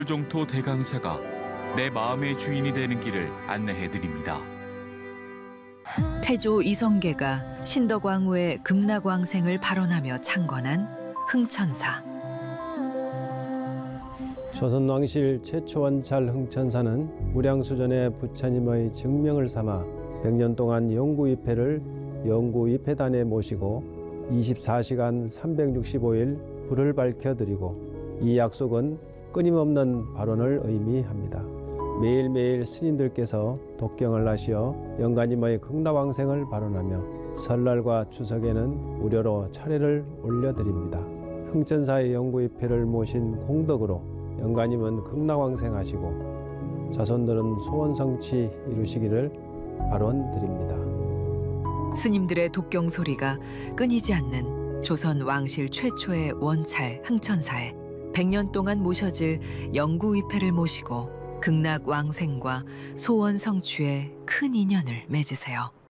종토 대강사가 내 마음의 주인이 되는 길을 안내해드립니다. 태조 이성계가 신덕왕후의 금락왕생을 발언하며 창건한 흥천사. 조선왕실 최초 원찰 흥천사는 무량수전의 부처님의 증명을 삼아 100년 동안 영구위패를 영구위패단에 모시고 24시간 365일 불을 밝혀드리고, 이 약속은 끊임없는 발언을 의미합니다. 매일매일 스님들께서 독경을 하시어 영가님의 극락왕생을 발언하며 설날과 추석에는 무료로 차례를 올려드립니다. 흥천사의 영구위패를 모신 공덕으로 영가님은 극락왕생하시고 자손들은 소원성취 이루시기를 발언드립니다. 스님들의 독경 소리가 끊이지 않는 조선 왕실 최초의 원찰 흥천사에 100년 동안 모셔질 영구위패를 모시고 극락왕생과 소원 성취에 큰 인연을 맺으세요.